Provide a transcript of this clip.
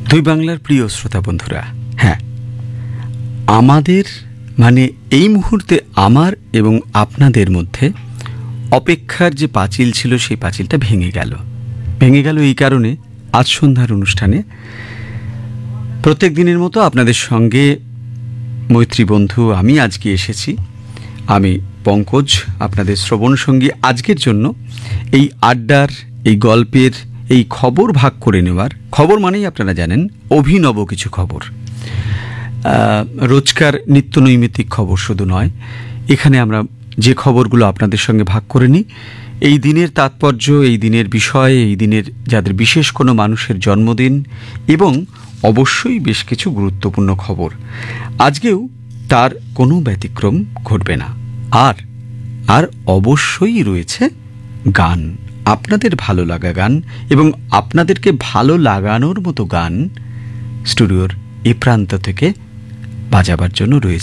দুই বাংলার প্রিয় শ্রোতা বন্ধুরা, হ্যাঁ, আমাদের মানে এই মুহূর্তে আমার এবং আপনাদের মধ্যে অপেক্ষার যে পাঁচিল ছিল সেই পাঁচিলটা ভেঙে গেল এই কারণে আজ সন্ধ্যার অনুষ্ঠানে প্রত্যেক দিনের মতো আপনাদের সঙ্গে মৈত্রী বন্ধু আমি আজকে এসেছি। আমি পঙ্কজ, আপনাদের শ্রবণ সঙ্গী আজকের জন্য এই আড্ডার, এই গল্পের, এই খবর ভাগ করে নেওয়ার। খবর মানেই আপনারা জানেন অভিনব কিছু খবর, রোজকার নিত্য নৈমিত্তিক খবর শুধু নয়। এখানে আমরা যে খবরগুলো আপনাদের সঙ্গে ভাগ করে নিই, এই দিনের তাৎপর্য, এই দিনের বিষয়, এই দিনের যাদের বিশেষ কোনো মানুষের জন্মদিন এবং অবশ্যই বেশ কিছু গুরুত্বপূর্ণ খবর। আজকেও তার কোনো ব্যতিক্রম ঘটবে না। আর আর অবশ্যই রয়েছে গান, আপনাদের ভালো লাগা গান এবং আপনাদেরকে ভালো লাগানোর মতো গান স্টুডিওর এ প্রান্ত থেকে বাজাবার জন্য রয়েছে।